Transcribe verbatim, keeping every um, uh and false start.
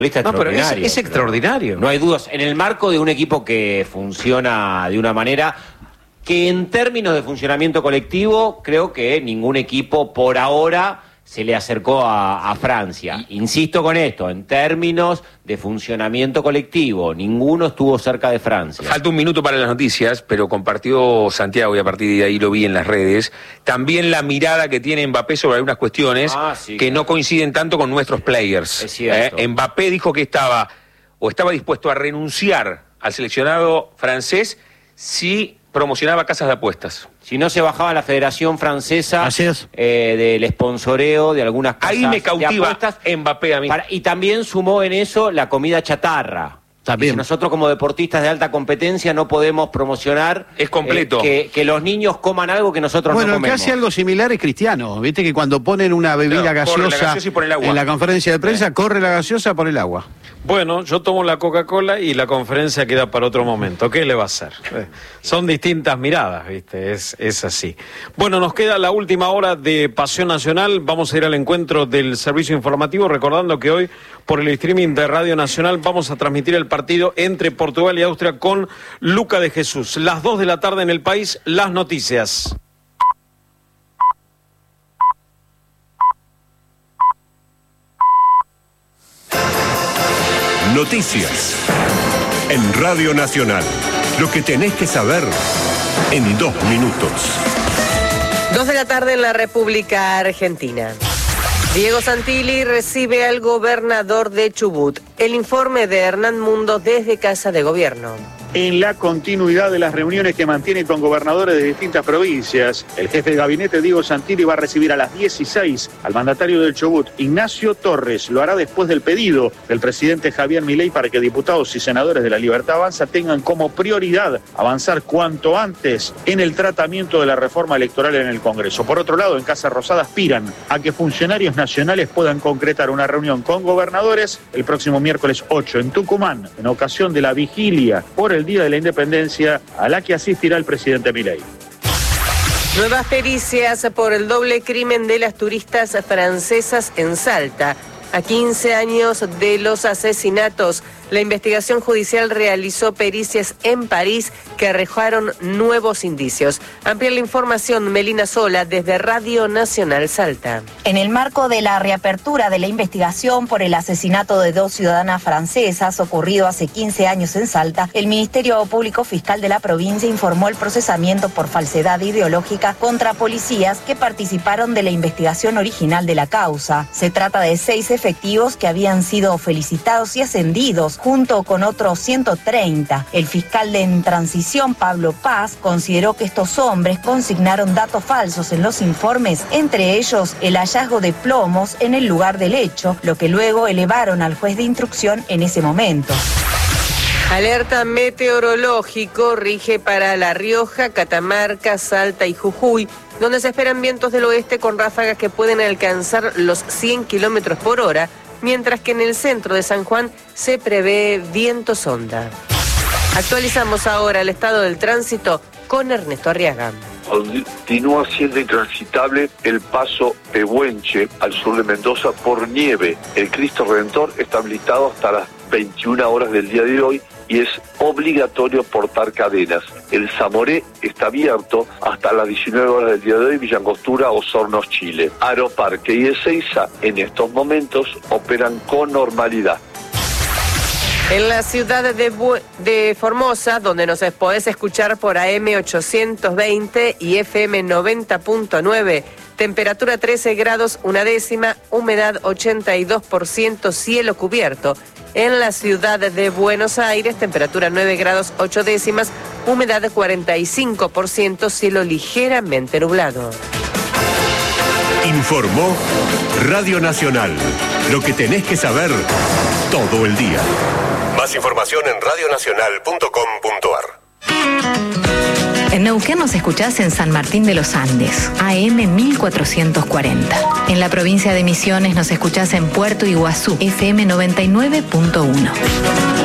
No, pero es, es extraordinario. No hay dudas. En el marco de un equipo que funciona de una manera que en términos de funcionamiento colectivo, creo que ningún equipo por ahora se le acercó a, a Francia. Insisto con esto, en términos de funcionamiento colectivo, ninguno estuvo cerca de Francia. Falta un minuto para las noticias, pero compartió Santiago, y a partir de ahí lo vi en las redes, también la mirada que tiene Mbappé sobre algunas cuestiones ah, sí, que claro. no coinciden tanto con nuestros players. Es cierto. Eh, Mbappé dijo que estaba, o estaba dispuesto a renunciar al seleccionado francés si promocionaba casas de apuestas. Si no se bajaba la Federación Francesa Así es. eh, del sponsoreo de algunas casas Ahí me cautiva de apuestas. Mbappé a mí. Para, y también sumó en eso la comida chatarra. También. Si nosotros como deportistas de alta competencia no podemos promocionar es completo eh, que, que los niños coman algo que nosotros bueno, no comemos. Bueno, el que hace algo similar es Cristiano. Viste que cuando ponen una bebida claro, gaseosa, la gaseosa y por el agua. En la conferencia de prensa, eh. corre la gaseosa por el agua. Bueno, yo tomo la Coca-Cola y la conferencia queda para otro momento. ¿Qué le va a hacer? Eh, son distintas miradas, ¿viste? Es, es así. Bueno, nos queda la última hora de Pasión Nacional. Vamos a ir al encuentro del servicio informativo, recordando que hoy, por el streaming de Radio Nacional, vamos a transmitir el partido entre Portugal y Austria con Luca de Jesús. Las dos de la tarde en el país, las noticias. Noticias en Radio Nacional. Lo que tenés que saber en dos minutos. Dos de la tarde en la República Argentina. Diego Santilli recibe al gobernador de Chubut. El informe de Hernán Mundo desde Casa de Gobierno. En la continuidad de las reuniones que mantiene con gobernadores de distintas provincias, el jefe de gabinete Diego Santilli va a recibir a las dieciséis al mandatario del Chubut, Ignacio Torres. Lo hará después del pedido del presidente Javier Milei para que diputados y senadores de la Libertad Avanza tengan como prioridad avanzar cuanto antes en el tratamiento de la reforma electoral en el Congreso. Por otro lado, en Casa Rosada aspiran a que funcionarios nacionales puedan concretar una reunión con gobernadores el próximo miércoles ocho en Tucumán, en ocasión de la vigilia por el Día de la Independencia, a la que asistirá el presidente Milei. Nuevas pericias por el doble crimen de las turistas francesas en Salta. A quince años de los asesinatos, la investigación judicial realizó pericias en París que arrojaron nuevos indicios. Amplía la información Melina Sola desde Radio Nacional Salta. En el marco de la reapertura de la investigación por el asesinato de dos ciudadanas francesas ocurrido hace quince años en Salta, el Ministerio Público Fiscal de la provincia informó el procesamiento por falsedad ideológica contra policías que participaron de la investigación original de la causa. Se trata de seis efectivos que habían sido felicitados y ascendidos junto con otros ciento treinta. El fiscal de en transición, Pablo Paz, consideró que estos hombres consignaron datos falsos en los informes, entre ellos el hallazgo de plomos en el lugar del hecho, lo que luego elevaron al juez de instrucción en ese momento. Alerta meteorológico rige para La Rioja, Catamarca, Salta y Jujuy, donde se esperan vientos del oeste con ráfagas que pueden alcanzar los cien kilómetros por hora, mientras que en el centro de San Juan se prevé viento sonda. Actualizamos ahora el estado del tránsito con Ernesto Arriaga. Continúa siendo intransitable el paso Pehuenche al sur de Mendoza por nieve. El Cristo Redentor está habilitado hasta las veintiuna horas del día de hoy y es obligatorio portar cadenas. El Zamoré está abierto hasta las diecinueve horas del día de hoy, Villa Angostura, Osornos, Chile. Aeroparque y Ezeiza en estos momentos operan con normalidad. En la ciudad de, Bu- de Formosa, donde nos podés escuchar por A M ochocientos veinte y F M noventa punto nueve, temperatura trece grados una décima, humedad ochenta y dos por ciento, cielo cubierto. En la ciudad de Buenos Aires, temperatura nueve grados ocho décimas, humedad cuarenta y cinco por ciento, cielo ligeramente nublado. Informó Radio Nacional. Lo que tenés que saber todo el día. Más información en radio nacional punto com punto ar. En Neuquén nos escuchás en San Martín de los Andes, A M mil cuatrocientos cuarenta. En la provincia de Misiones nos escuchás en Puerto Iguazú, F M noventa y nueve punto uno.